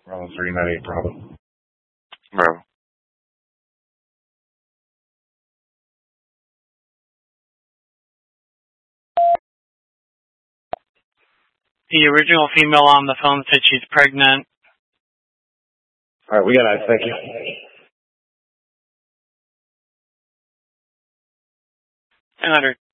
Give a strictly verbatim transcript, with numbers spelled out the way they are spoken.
Bravo three ninety-eight, Bravo. Bravo. The original female on the phone said she's pregnant. All right, we got it. Thank you. one hundred.